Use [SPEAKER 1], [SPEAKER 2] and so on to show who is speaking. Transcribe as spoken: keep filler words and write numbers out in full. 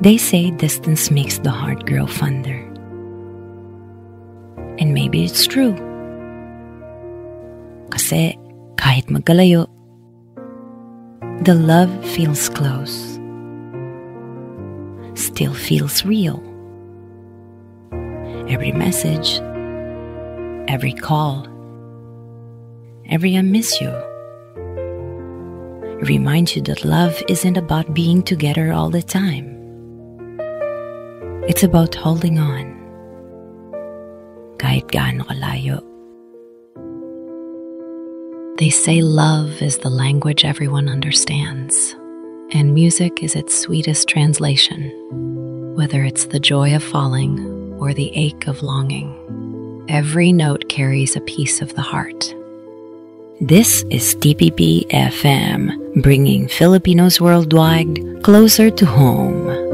[SPEAKER 1] They say distance makes the heart grow fonder. And maybe it's true. Kasi kahit magkalayo, the love feels close. Still feels real. Every message, every call, every I miss you reminds you that love isn't about being together all the time. It's about holding on, kahit gaano kalayo. They say love is the language everyone understands, and music is its sweetest translation, whether it's the joy of falling or the ache of longing. Every note carries a piece of the heart. This is T P P F M, bringing Filipinos worldwide closer to home.